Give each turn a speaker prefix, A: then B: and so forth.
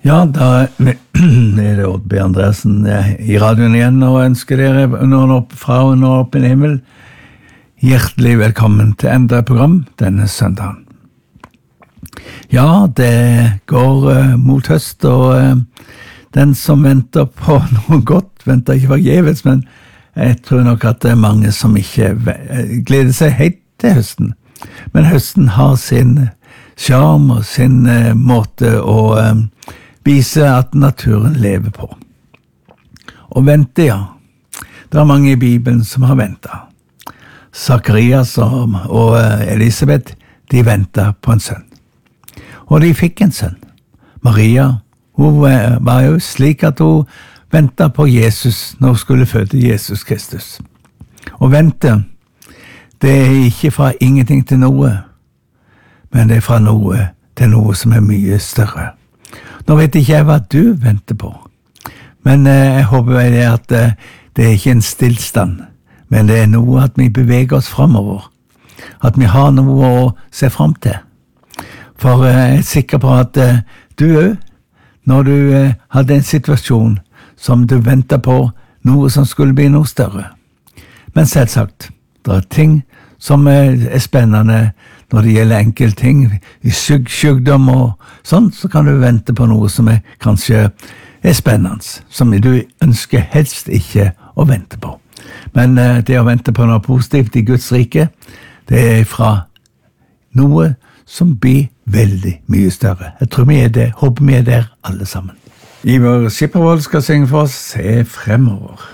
A: Ja, da er det Odd B. Andreasen I radioen igjen og ønsker dere fra og nå opp I himmel hjertelig velkommen til enda program denne søndagen. Ja, det går mot høst, og den som venter på noe godt venter ikke forgjeves, men jeg tror nok at det mange som ikke gleder seg helt til høsten. Men høsten har sin charm og sin måte å vise at naturen lever på. Og vente, ja. Det mange I Bibelen som har ventet. Zacharias og Elisabeth, de ventet på en sønn. Og de fikk en sønn. Maria, hun var jo slik at hun ventet på Jesus når hun skulle føde Jesus Kristus. Og vente, det ikke fra ingenting til noe, men det fra noe til noe som mye større. Nå vet ikke jeg hva du venter på, men jeg håper at det ikke en stillstand, men det noe at vi beveger oss fremover, at vi har noe å se frem til. For jeg sikker på at du også, når du hadde en situasjon som du ventet på noe som skulle bli noe større. Men selvsagt, det ting som spennende når det gjelder enkelte ting, I sykdom og sånn, så kan du vente på noe som kanskje spennende, som du ønsker helst ikke å vente på. Men det å vente på noe positivt I Guds rike, det fra noe som blir veldig mye større. Jeg tror vi det, håper vi der alle sammen. Ivar Skippervold skal synge for oss, Se fremover.